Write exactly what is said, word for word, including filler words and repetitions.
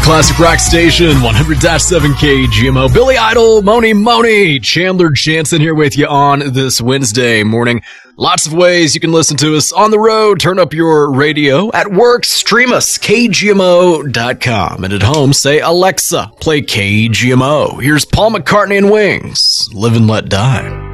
Classic Rock Station, one hundred point seven K G M O. Billy Idol, Moni Moni, Chandler Jansen here with you on this Wednesday morning. Lots of ways you can listen to us on the road. Turn up your radio. At work, stream us, K G M O dot com. And at home, say, Alexa, play K G M O. Here's Paul McCartney and Wings, Live and Let Die.